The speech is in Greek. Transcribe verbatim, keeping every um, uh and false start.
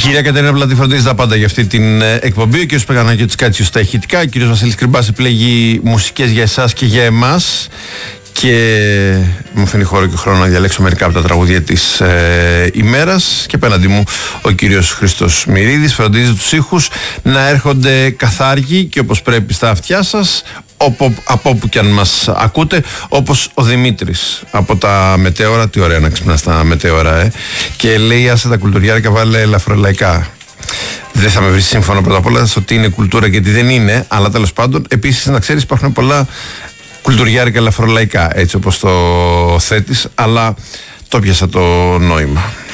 Κυρία Κατερίνα Πλατή φροντίζει τα πάντα για αυτή την εκπομπή. Ο κ. Παγανάκης Κάτσιος στα ηχητικά. Ο κ. Βασίλης Κρυμπάς επιλέγει μουσικές για εσάς και για εμάς. Και μου αφήνει χώρο και χρόνο να διαλέξω μερικά από τα τραγούδια της ε, ημέρας. Και απέναντι μου ο κύριος Χρήστος Μυρίδης φροντίζει τους ήχους να έρχονται καθάργοι και όπως πρέπει στα αυτιά σας, από, από όπου και αν μας ακούτε, όπως ο Δημήτρης από τα Μετέωρα. Τι ωραία να ξυπνάς τα Μετέωρα, ε. Και λέει: άσε τα κουλτουριάρικα, βάλε ελαφρολαϊκά. Δεν θα με βρει σύμφωνο πρώτα απ' όλα στο τι είναι κουλτούρα και τι δεν είναι, αλλά τέλος πάντων, επίσης να ξέρεις, υπάρχουν πολλά κουλτουριάρικα ελαφρολαϊκά, έτσι όπως το θέτεις, αλλά το πιάσα το νόημα.